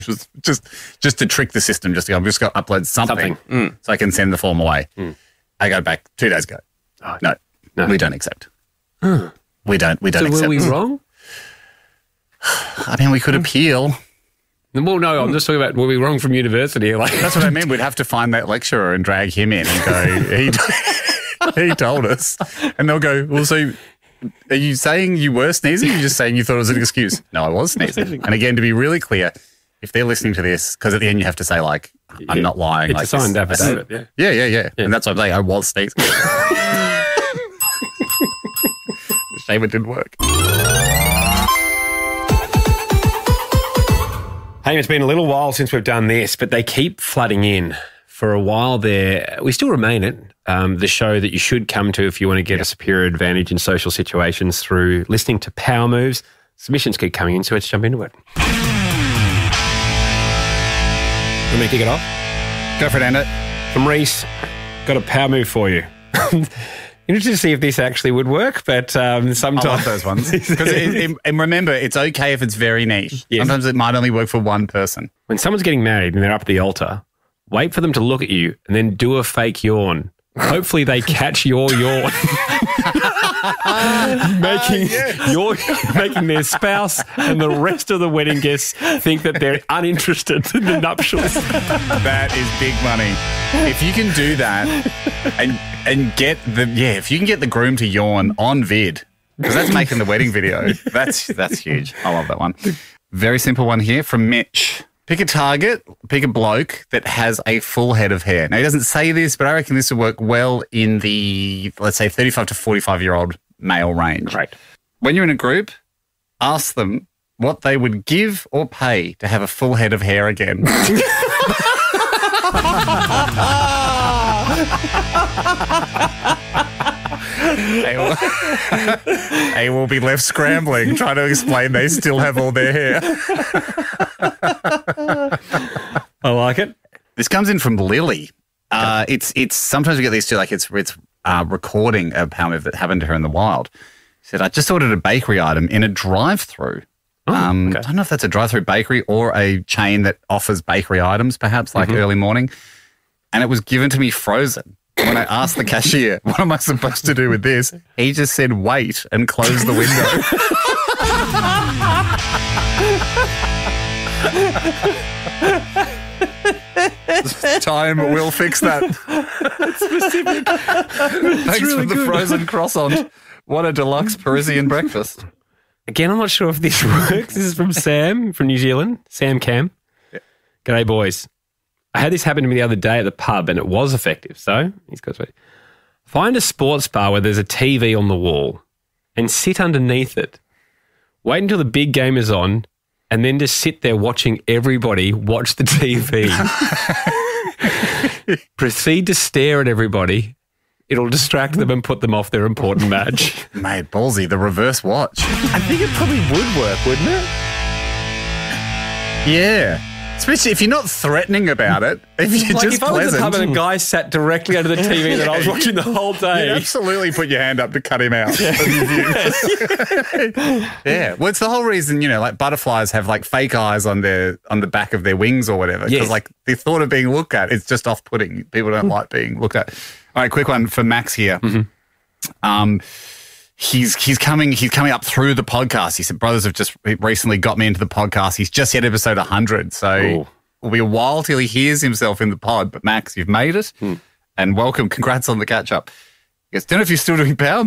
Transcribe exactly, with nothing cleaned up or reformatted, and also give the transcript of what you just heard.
was just just to trick the system. Just to go, I'm just going to upload something, something. Mm. so I can send the form away. Mm. I go back two days ago. Oh, no, no, we don't accept. Huh. We don't. We don't so accept. were we wrong? I mean, we could appeal. Well, no, I'm just talking about were we wrong from university? Like that's what I mean. We'd have to find that lecturer and drag him in and go. he he told us, and they'll go. Well, so are you saying you were sneezing? Or are you just saying you thought it was an excuse? No, I was sneezing. And again, to be really clear, if they're listening to this, because at the end you have to say like, I'm yeah. not lying. It's like, a signed affidavit. Yeah. yeah, yeah, yeah, yeah. And that's what I'm saying. I was sneezing. Shame it didn't work. Hey, it's been a little while since we've done this, but they keep flooding in. For a while there, we still remain it, um, the show that you should come to if you want to get yep. a superior advantage in social situations through listening to Power Moves. Submissions keep coming in, so let's jump into it. Want me to kick it off? Go for it, Ando. From Reese, got a power move for you. Interested to see if this actually would work, but um, sometimes... I love those ones. Because and remember, it's okay if it's very niche. Yes. Sometimes it might only work for one person. When someone's getting married and they're up at the altar, wait for them to look at you and then do a fake yawn. Hopefully they catch your yawn. making, uh, yes. your, making their spouse and the rest of the wedding guests think that they're uninterested in the nuptials. That is big money. If you can do that and and get the, yeah, if you can get the groom to yawn on vid, because that's making the wedding video, that's that's huge. I love that one. Very simple one here from Mitch. Pick a target, pick a bloke that has a full head of hair. Now, he doesn't say this, but I reckon this would work well in the, let's say, thirty-five to forty-five-year-old male range. Right. When you're in a group, ask them what they would give or pay to have a full head of hair again. They will, they will be left scrambling trying to explain they still have all their hair. I like it. This comes in from Lily. Uh, it's it's sometimes we get these too, like it's it's uh, recording a power move that happened to her in the wild. She said, I just ordered a bakery item in a drive-through. Oh, um, okay. I don't know if that's a drive-through bakery or a chain that offers bakery items, perhaps like mm-hmm. early morning. And it was given to me frozen. When I asked the cashier, what am I supposed to do with this? He just said, wait and close the window. Time will fix that. That's specific. Thanks really for the good. frozen croissant. What a deluxe Parisian breakfast. Again, I'm not sure if this works. This is from Sam from New Zealand. Sam Cam. Yeah. G'day, boys. I had this happen to me the other day at the pub and it was effective. So, he's got to find a sports bar where there's a T V on the wall and sit underneath it. Wait until the big game is on and then just sit there watching everybody watch the T V. Proceed to stare at everybody. It'll distract them and put them off their important match. Mate, ballsy, the reverse watch. I think it probably would work, wouldn't it? Yeah. Especially if you're not threatening about it, if you're like just if I was pleasant. at the pub and a guy sat directly under the T V that I was watching the whole day. You'd absolutely put your hand up to cut him out. Yeah. Yeah. Well, it's the whole reason, you know, like butterflies have like fake eyes on their on the back of their wings or whatever. Because Yes. like the thought of being looked at, it's just off-putting. People don't like being looked at. All right, quick one for Max here. Mm-hmm. Um, he's he's coming he's coming up through the podcast. He said, brothers have just recently got me into the podcast. He's just hit episode one hundred. So Ooh. it'll be a while till he hears himself in the pod. But Max, you've made it. Hmm. And welcome. Congrats on the catch-up. He goes, don't know if you're still doing power